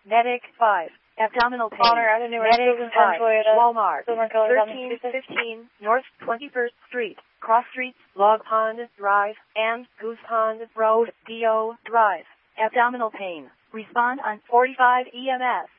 Medic 5. Abdominal pain. Honor Avenue, Medic 5. Toyota. Walmart. Silver color, 1315 North 21st Street. Cross Streets, Log Pond Drive, and Goose Pond Road, D.O. Drive. Abdominal pain. Respond on 45 EMS.